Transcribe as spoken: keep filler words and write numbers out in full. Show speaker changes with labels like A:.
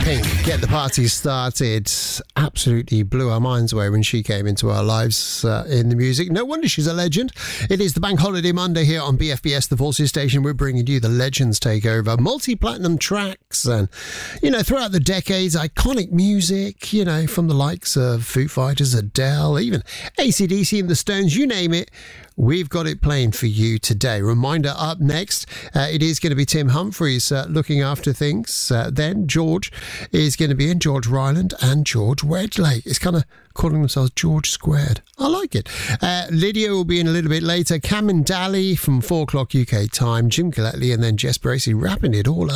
A: Pink, Get the Party Started. Absolutely blew our minds away when she came into our lives uh, in the music. No wonder she's a legend. It is the Bank Holiday Monday here on B F B S, the Forces Station. We're bringing you the Legends Takeover. Multi-platinum tracks and, you know, throughout the decades, iconic music, you know, from the likes of Foo Fighters, Adele, even A C D C and the Stones, you name it. We've got it playing for you today. Reminder up next, uh, it is going to be Tim Humphries uh, looking after things. Uh, then George is going to be in, George Ryland and George Wedlake. It's kind of calling themselves George Squared. I like it. Uh, Lydia will be in a little bit later. Cameron Daly from four o'clock U K time, Jim Colletley, and then Jess Bracey wrapping it all up.